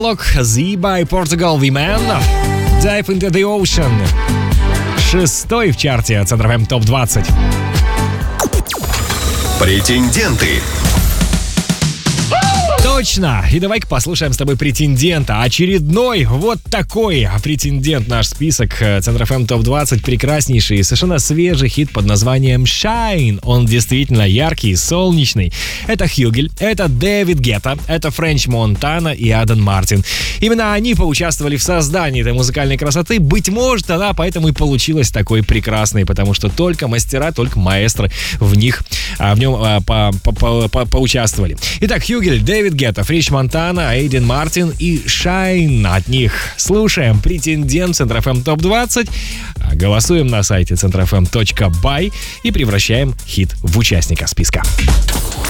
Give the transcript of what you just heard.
The by Portugal The Man, Dive into the Ocean. 6-й в чарте Центр ФМ ТОП 20. Претенденты. Точно! И давай-ка послушаем с тобой претендента. Очередной вот такой претендент наш список Центр ФМ ТОП 20. Прекраснейший, совершенно свежий хит под названием Shine. Он действительно яркий, солнечный. Это Хьюгель, это Дэвид Гетта, это Френч Монтана и Аден Мартин. Именно они поучаствовали в создании этой музыкальной красоты. Быть может, она поэтому и получилась такой прекрасной, потому что только мастера, только маэстро в нем поучаствовали. Итак, Хьюгель, Дэвид Гетта, Френч Монтана, Аден Мартин и Shine от них. Слушаем претендент Центр ФМ ТОП 20. Голосуем на сайте centrofm.by и превращаем хит в участника списка.